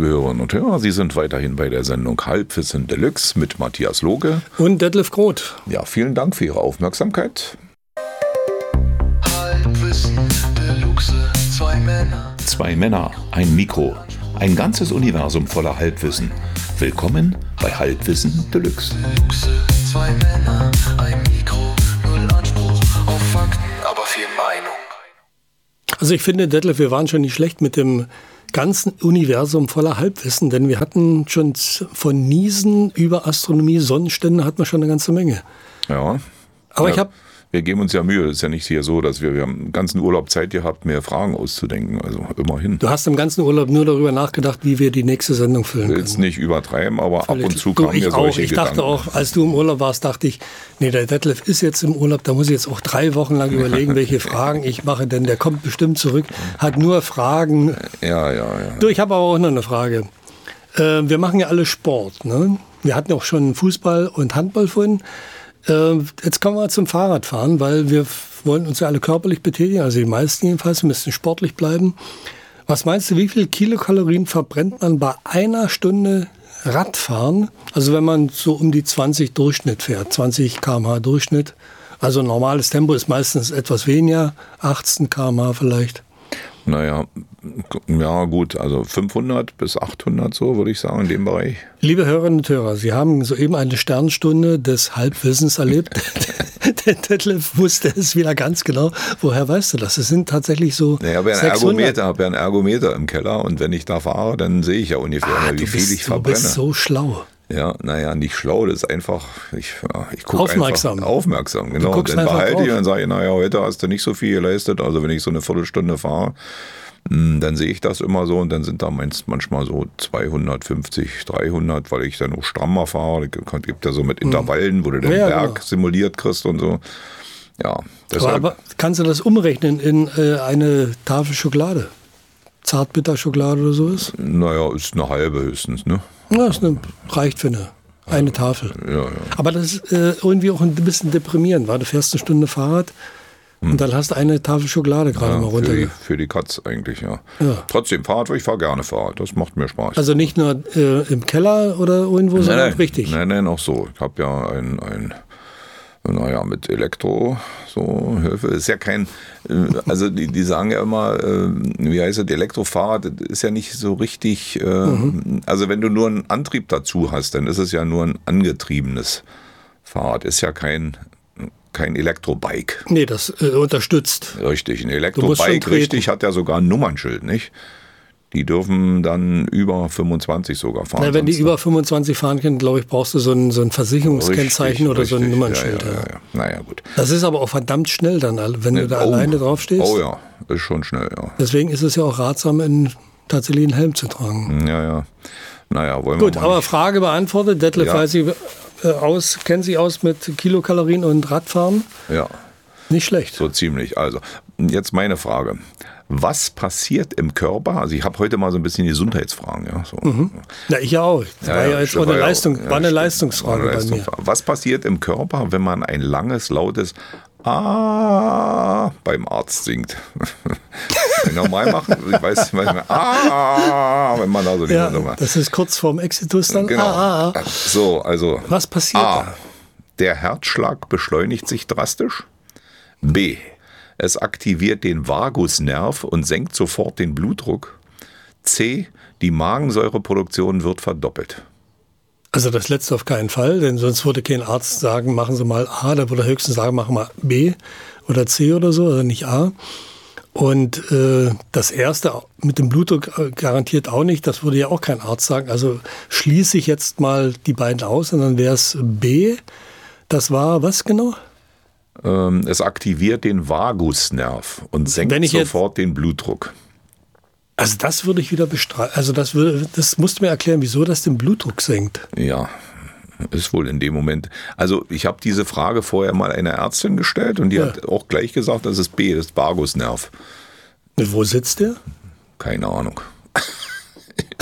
liebe Hörerinnen und Hörer, Sie sind weiterhin bei der Sendung Halbwissen Deluxe mit Matthias Loge und Detlef Groth. Ja, vielen Dank für Ihre Aufmerksamkeit. Halbwissen Deluxe, zwei Männer. Zwei Männer, ein Mikro, ein ganzes Universum voller Halbwissen. Willkommen bei Halbwissen Deluxe. Zwei Männer, ein Mikro, null Anspruch auf Fakten, aber viel Meinung. Also ich finde, Detlef, wir waren schon nicht schlecht mit dem ganzen Universum voller Halbwissen, denn wir hatten schon von Niesen über Astronomie, Sonnenstände hatten wir schon eine ganze Menge. Ja. Aber ja, wir geben uns ja Mühe. Es ist ja nicht hier so, dass wir haben den ganzen Urlaub Zeit gehabt, mehr Fragen auszudenken. Also immerhin. Du hast im ganzen Urlaub nur darüber nachgedacht, wie wir die nächste Sendung füllen können. Jetzt nicht übertreiben, aber Völlig. Ab und zu kamen mir solche Ich Gedanken. dachte auch, als du im Urlaub warst, dachte ich, nee, der Detlef ist jetzt im Urlaub, da muss ich jetzt auch 3 Wochen lang überlegen, welche Fragen ich mache, denn der kommt bestimmt zurück, hat nur Fragen. Ja. Du, ich habe aber auch noch eine Frage. Wir machen ja alle Sport, ne? Wir hatten auch schon Fußball und Handball vorhin. Jetzt kommen wir zum Fahrradfahren, weil wir wollen uns ja alle körperlich betätigen, also die meisten jedenfalls, wir müssen sportlich bleiben. Was meinst du, wie viel Kilokalorien verbrennt man bei einer Stunde Radfahren? Also wenn man so um die 20 Durchschnitt fährt, 20 km/h Durchschnitt. Also normales Tempo ist meistens etwas weniger, 18 km/h vielleicht. Naja, ja gut, also 500 bis 800 so, würde ich sagen, in dem Bereich. Liebe Hörerinnen und Hörer, Sie haben soeben eine Sternstunde des Halbwissens erlebt. Der Detlef wusste es wieder ganz genau. Woher weißt du das? Es sind tatsächlich so naja, ich 600. habe ja einen Ergometer im Keller und wenn ich da fahre, dann sehe ich ja ungefähr, wie viel ich verbrenne. Du bist so schlau. Ja, naja, nicht schlau, das ist einfach, ich gucke aufmerksam. Einfach aufmerksam, genau. Und dann behalte ich und sage, naja, heute hast du nicht so viel geleistet, also wenn ich so eine Viertelstunde fahre, dann sehe ich das immer so und dann sind da manchmal so 250, 300, weil ich dann auch strammer fahre. Es gibt ja so mit Intervallen, wo du den Berg simuliert kriegst und so. Ja, aber kannst du das umrechnen in eine Tafel Schokolade? Zartbitterschokolade oder sowas? Naja, ist eine halbe höchstens, ne? Ja, reicht für eine Tafel. Ja. Aber das ist irgendwie auch ein bisschen deprimierend, weil du fährst eine Stunde Fahrrad und dann hast du eine Tafel Schokolade gerade mal runter. Für die Katz eigentlich, ja. Trotzdem Fahrrad, ich fahre gerne Fahrrad, das macht mir Spaß. Also nicht nur im Keller oder irgendwo, sondern richtig? Nein, auch so. Ich habe ja mit Elektro, so Hilfe, ist ja kein, also die sagen ja immer, wie heißt es, Elektrofahrrad ist ja nicht so richtig, also wenn du nur einen Antrieb dazu hast, dann ist es ja nur ein angetriebenes Fahrrad, ist ja kein Elektrobike. Nee, das unterstützt. Richtig, ein Elektrobike, richtig, hat ja sogar ein Nummernschild, nicht? Die dürfen dann über 25 sogar fahren. Na, wenn die über 25 fahren können, glaube ich, brauchst du so ein Versicherungskennzeichen oder so ein Nummernschild. Ja. Naja, gut. Das ist aber auch verdammt schnell dann, wenn du da alleine draufstehst. Oh ja, ist schon schnell, ja. Deswegen ist es ja auch ratsam, tatsächlich einen Helm zu tragen. Ja. Naja, wollen gut, wir mal aber nicht. Frage beantwortet. Detlef kennt sich aus mit Kilokalorien und Radfahren? Ja. Nicht schlecht. So ziemlich. Also, jetzt meine Frage. Was passiert im Körper? Also ich habe heute mal so ein bisschen Gesundheitsfragen. Ja, so. Na, ich auch. Das war ja jetzt auch eine Leistungsfrage bei mir. Was passiert im Körper, wenn man ein langes, lautes Ah beim Arzt singt? Normal machen? Ich weiß nicht mehr. Wenn man da so nicht macht. Das ist kurz vorm Exitus dann. Genau. So, also. Was passiert da? Der Herzschlag beschleunigt sich drastisch. B. Es aktiviert den Vagusnerv und senkt sofort den Blutdruck. C. Die Magensäureproduktion wird verdoppelt. Also das letzte auf keinen Fall, denn sonst würde kein Arzt sagen, machen Sie mal A, der würde höchstens sagen, machen wir B oder C oder so, also nicht A. Und das erste mit dem Blutdruck garantiert auch nicht, das würde ja auch kein Arzt sagen. Also schließe ich jetzt mal die beiden aus und dann wäre es B. Das war was genau? Es aktiviert den Vagusnerv und senkt sofort den Blutdruck. Also das würde ich wieder bestreiten. Also das musst du mir erklären, wieso das den Blutdruck senkt. Ja, ist wohl in dem Moment. Also ich habe diese Frage vorher mal einer Ärztin gestellt und die hat auch gleich gesagt, das ist B, das ist Vagusnerv. Und wo sitzt der? Keine Ahnung.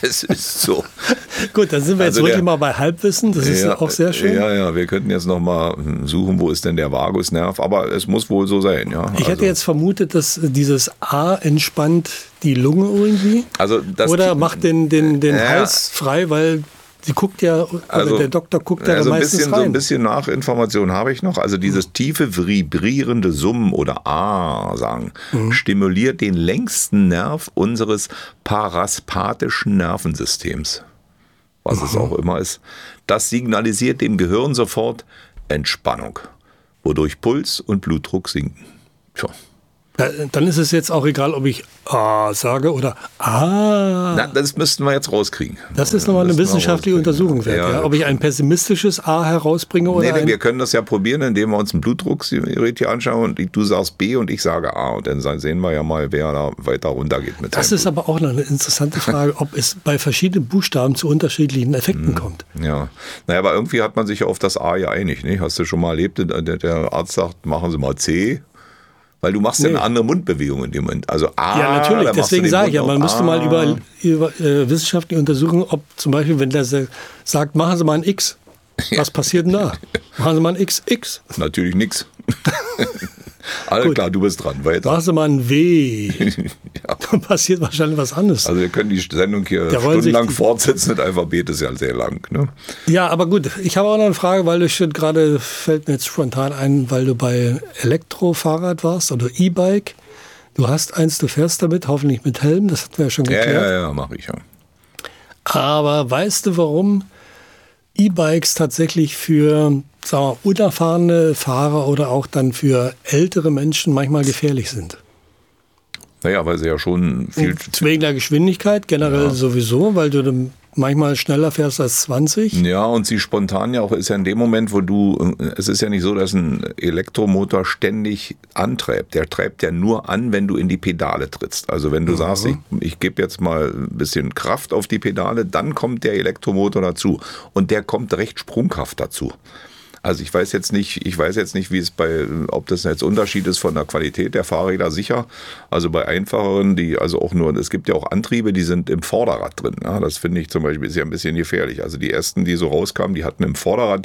Es ist so. Gut, dann sind wir jetzt Also wirklich mal bei Halbwissen. Das ist ja auch sehr schön. Ja, wir könnten jetzt noch mal suchen, wo ist denn der Vagusnerv, aber es muss wohl so sein. Ja. Ich hätte jetzt vermutet, dass dieses A entspannt die Lunge irgendwie. Also das oder macht den Hals frei, weil sie guckt ja, oder der Doktor guckt ja da meistens rein. So ein bisschen Nachinformation habe ich noch. Also dieses tiefe, vibrierende Summen oder A sagen, stimuliert den längsten Nerv unseres parasympathischen Nervensystems. Was es auch immer ist. Das signalisiert dem Gehirn sofort Entspannung, wodurch Puls und Blutdruck sinken. Tja. Dann ist es jetzt auch egal, ob ich A sage oder A. Na, das müssten wir jetzt rauskriegen. Das ist nochmal eine wissenschaftliche Untersuchung wert. Ja. Ob ich ein pessimistisches A herausbringe oder Nee, wir können das ja probieren, indem wir uns ein Blutdrucksgerät hier anschauen und du sagst B und ich sage A. Und dann sehen wir ja mal, wer da weiter runtergeht mit Das ist aber auch noch eine interessante Frage, ob es bei verschiedenen Buchstaben zu unterschiedlichen Effekten kommt. Ja, naja, aber irgendwie hat man sich ja auf das A ja einig. Nicht? Hast du schon mal erlebt, der Arzt sagt, machen Sie mal C. Weil du machst ja eine andere Mundbewegung in dem Moment. Also A. Ja, natürlich. Deswegen sage ich ja, man müsste mal über wissenschaftliche Untersuchungen, ob zum Beispiel, wenn der sagt, machen Sie mal ein X, was passiert denn da? Machen Sie mal ein X. Natürlich nix. Alles klar, du bist dran. Weiter. Machen Sie mal ein W. Ja. Dann passiert wahrscheinlich was anderes. Also wir können die Sendung hier stundenlang fortsetzen. Das Alphabet ist ja sehr lang. Ne? Ja, aber gut. Ich habe auch noch eine Frage, weil gerade fällt mir jetzt spontan ein, weil du bei Elektrofahrrad warst oder E-Bike. Du hast eins, du fährst damit, hoffentlich mit Helm. Das hatten wir ja schon geklärt. Ja, mache ich ja. Aber weißt du, warum E-Bikes tatsächlich für, sagen wir, unerfahrene Fahrer oder auch dann für ältere Menschen manchmal gefährlich sind? Naja, weil sie ja schon viel... Wegen der Geschwindigkeit generell sowieso, weil du manchmal schneller fährst als 20. Ja, und sie spontan ja auch ist ja in dem Moment, wo es ist ja nicht so, dass ein Elektromotor ständig antreibt. Der treibt ja nur an, wenn du in die Pedale trittst. Also wenn du sagst, ich gebe jetzt mal ein bisschen Kraft auf die Pedale, dann kommt der Elektromotor dazu. Und der kommt recht sprunghaft dazu. Also ich weiß jetzt nicht, wie es ob das jetzt Unterschied ist von der Qualität der Fahrräder, sicher. Also bei einfacheren, es gibt ja auch Antriebe, die sind im Vorderrad drin. Ja, das finde ich zum Beispiel ist ja ein bisschen gefährlich. Also die ersten, die so rauskamen, die hatten im Vorderrad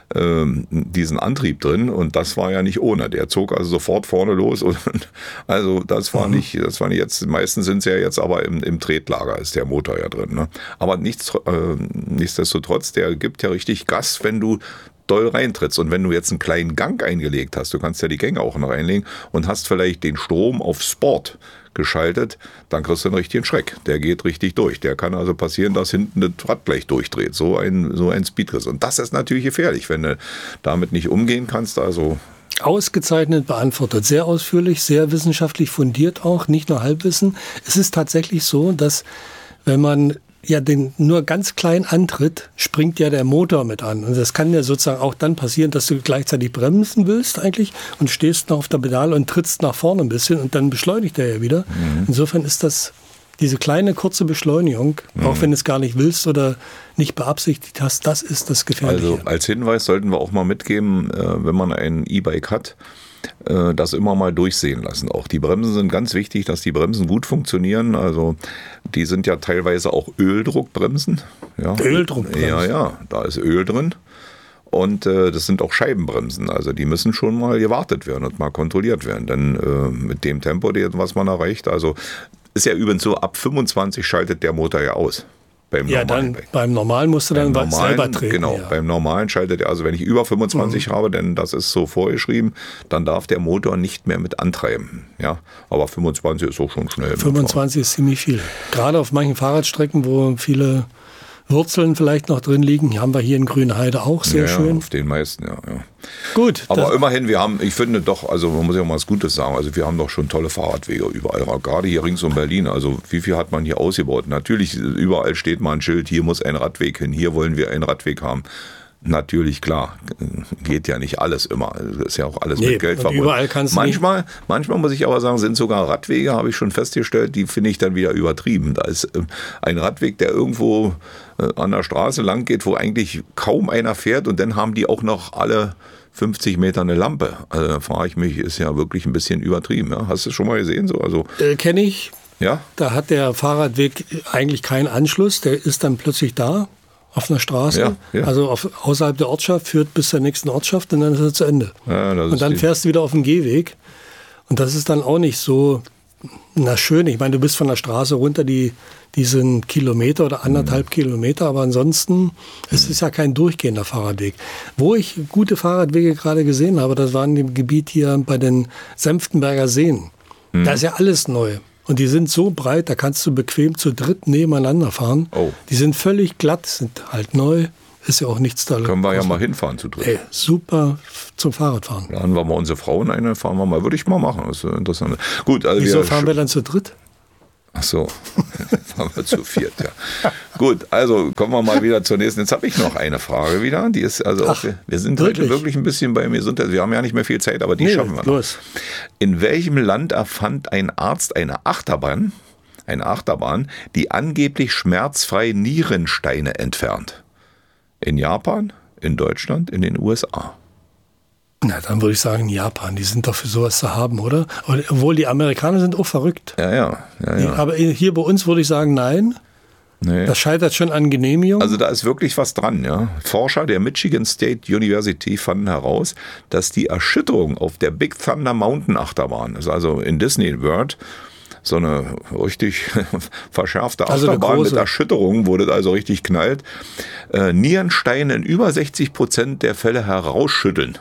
diesen Antrieb drin und das war ja nicht ohne. Der zog also sofort vorne los und also das war nicht jetzt, meistens sind sie ja jetzt aber im Tretlager ist der Motor ja drin. Ne? Aber nichtsdestotrotz, der gibt ja richtig Gas, wenn du doll reintrittst. Und wenn du jetzt einen kleinen Gang eingelegt hast, du kannst ja die Gänge auch noch einlegen und hast vielleicht den Strom auf Sport geschaltet, dann kriegst du einen richtigen Schreck. Der geht richtig durch. Der kann also passieren, dass hinten das Rad gleich durchdreht. So ein Speedriss. Und das ist natürlich gefährlich, wenn du damit nicht umgehen kannst. Also ausgezeichnet beantwortet. Sehr ausführlich, sehr wissenschaftlich fundiert auch, nicht nur Halbwissen. Es ist tatsächlich so, dass wenn man den nur ganz klein antritt, springt ja der Motor mit an. Und das kann ja sozusagen auch dann passieren, dass du gleichzeitig bremsen willst eigentlich und stehst noch auf der Pedale und trittst nach vorne ein bisschen und dann beschleunigt er ja wieder. Insofern ist das diese kleine, kurze Beschleunigung, auch wenn du es gar nicht willst oder nicht beabsichtigt hast, das ist das Gefährliche. Also als Hinweis sollten wir auch mal mitgeben, wenn man ein E-Bike hat, das immer mal durchsehen lassen. Auch die Bremsen sind ganz wichtig, dass die Bremsen gut funktionieren. Also die sind ja teilweise auch Öldruckbremsen. Ja. Öldruckbremsen? Ja, da ist Öl drin. Und das sind auch Scheibenbremsen. Also die müssen schon mal gewartet werden und mal kontrolliert werden. Denn mit dem Tempo, was man erreicht, also ist ja übrigens so, ab 25 schaltet der Motor ja aus. Beim Normalen musst du dann selber treten. Genau, beim Normalen schaltet er, also wenn ich über 25 habe, denn das ist so vorgeschrieben, dann darf der Motor nicht mehr mit antreiben. Ja, aber 25 ist auch schon schnell. 25 ist ziemlich viel. Gerade auf manchen Fahrradstrecken, wo viele Wurzeln vielleicht noch drin liegen, die haben wir hier in Grünheide auch sehr schön. Auf den meisten, ja. Gut. Aber immerhin, ich finde doch, also man muss ja mal was Gutes sagen, also wir haben doch schon tolle Fahrradwege überall, gerade hier rings um Berlin, also wie viel hat man hier ausgebaut? Natürlich, überall steht mal ein Schild, hier muss ein Radweg hin, hier wollen wir einen Radweg haben. Natürlich, klar, geht ja nicht alles immer. Das ist ja auch alles mit Geld verbunden. Überall kannst du manchmal muss ich aber sagen, sind sogar Radwege, habe ich schon festgestellt, die finde ich dann wieder übertrieben. Da ist ein Radweg, der irgendwo an der Straße lang geht, wo eigentlich kaum einer fährt und dann haben die auch noch alle 50 Meter eine Lampe. Also da frage ich mich, ist ja wirklich ein bisschen übertrieben. Ja? Hast du es schon mal gesehen? So? Also kenne ich. Ja? Da hat der Fahrradweg eigentlich keinen Anschluss. Der ist dann plötzlich da, auf einer Straße. Ja. Also außerhalb der Ortschaft, führt bis zur nächsten Ortschaft und dann ist er zu Ende. Ja, und dann fährst du wieder auf den Gehweg. Und das ist dann auch nicht so, schön. Ich meine, du bist von der Straße runter, diesen Kilometer oder 1,5 Kilometer, aber ansonsten es ist ja kein durchgehender Fahrradweg. Wo ich gute Fahrradwege gerade gesehen habe, das war in dem Gebiet hier bei den Senftenberger Seen. Da ist ja alles neu. Und die sind so breit, da kannst du bequem zu dritt nebeneinander fahren. Oh. Die sind völlig glatt, sind halt neu. Ist ja auch nichts da. Können wir ja mal hinfahren zu dritt. Ey, super zum Fahrradfahren. Laden wir mal unsere Frauen ein, fahren wir mal. Würde ich mal machen. Das ist interessant. Gut, also wieso fahren wir dann zu dritt? Ach so, fahren wir zu viert, ja. Gut, also kommen wir mal wieder zur nächsten. Jetzt habe ich noch eine Frage wieder. Die ist also auch, wir sind heute wirklich ein bisschen bei Gesundheit. Wir haben ja nicht mehr viel Zeit, aber die schaffen wir noch. Los. In welchem Land erfand ein Arzt eine Achterbahn, die angeblich schmerzfrei Nierensteine entfernt? In Japan, in Deutschland, in den USA? Na, dann würde ich sagen Japan. Die sind doch für sowas zu haben, oder? Obwohl die Amerikaner sind auch verrückt. Ja. Aber hier bei uns würde ich sagen, nein. Nee. Das scheitert schon an Genehmigung. Also da ist wirklich was dran, ja. Forscher der Michigan State University fanden heraus, dass die Erschütterung auf der Big Thunder Mountain Achterbahn, das ist also in Disney World, so eine richtig verschärfte Achterbahn mit Erschütterung, wo das also richtig knallt, Nierensteine in über 60% der Fälle herausschütteln.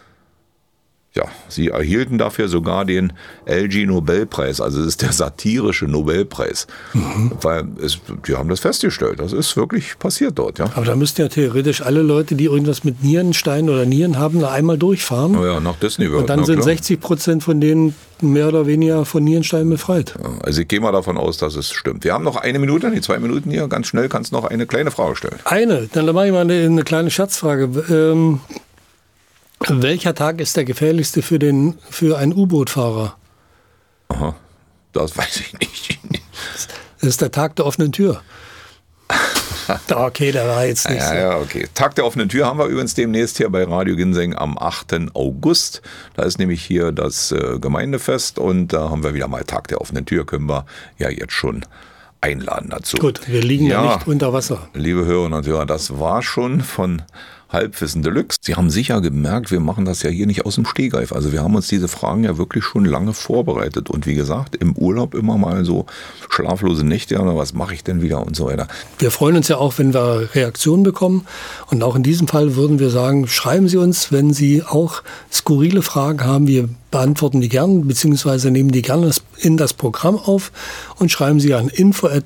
Ja, sie erhielten dafür sogar den LG-Nobelpreis, also das ist der satirische Nobelpreis, weil die haben das festgestellt, das ist wirklich passiert dort. Ja. Aber da müssten ja theoretisch alle Leute, die irgendwas mit Nierensteinen oder Nieren haben, einmal durchfahren. Oh ja, nach Disney World. Und dann sind 60% von denen mehr oder weniger von Nierensteinen befreit. Ja, also ich gehe mal davon aus, dass es stimmt. Wir haben noch 1 Minute, die 2 Minuten hier, ganz schnell kannst du noch eine kleine Frage stellen. Dann mache ich mal eine kleine Scherzfrage. Welcher Tag ist der gefährlichste für einen U-Boot-Fahrer? Aha, das weiß ich nicht. Das ist der Tag der offenen Tür. Okay, der war jetzt nicht so. Ja, okay. Tag der offenen Tür haben wir übrigens demnächst hier bei Radio Ginseng am 8. August. Da ist nämlich hier das Gemeindefest und da haben wir wieder mal Tag der offenen Tür. Können wir ja jetzt schon einladen dazu. Gut, wir liegen ja nicht unter Wasser. Liebe Hörerinnen und Hörer, das war schon von Halbwissen Deluxe. Sie haben sicher gemerkt, wir machen das ja hier nicht aus dem Stegreif. Also wir haben uns diese Fragen ja wirklich schon lange vorbereitet. Und wie gesagt, im Urlaub immer mal so schlaflose Nächte oder was mache ich denn wieder und so weiter. Wir freuen uns ja auch, wenn wir Reaktionen bekommen. Und auch in diesem Fall würden wir sagen, schreiben Sie uns, wenn Sie auch skurrile Fragen haben. Wir beantworten die gern, beziehungsweise nehmen die gerne in das Programm auf und schreiben Sie an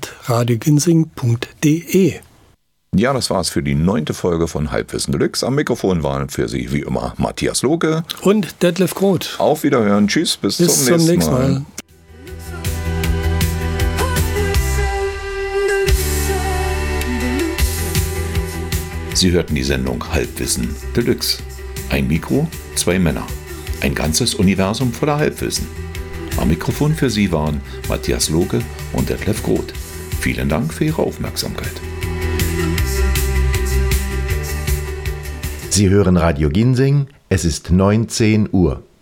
info@radioginsing.de. Ja, das war's für die 9. Folge von Halbwissen Deluxe. Am Mikrofon waren für Sie wie immer Matthias Lohke und Detlef Groth. Auf Wiederhören. Tschüss, bis zum nächsten Mal. Sie hörten die Sendung Halbwissen Deluxe. Ein Mikro, 2 Männer. Ein ganzes Universum voller Halbwissen. Am Mikrofon für Sie waren Matthias Lohke und Detlef Groth. Vielen Dank für Ihre Aufmerksamkeit. Sie hören Radio Ginseng, es ist 19 Uhr.